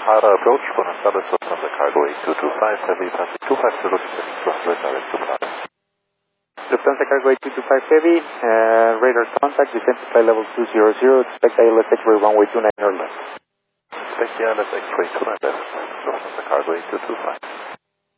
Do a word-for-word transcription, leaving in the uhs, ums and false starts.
Hara approach, buenas tardes, Lufthansa Cargo eight two two five, Heavy Traffic two five zero, Lufthansa direct to Prague. Lufthansa Cargo eight two two five Heavy, uh, radar contact, descent to flight level two zero zero, expect I L S X-ray runway two nine or left. Expect I L S X-ray two nine left, Lufthansa Cargo eight two two five.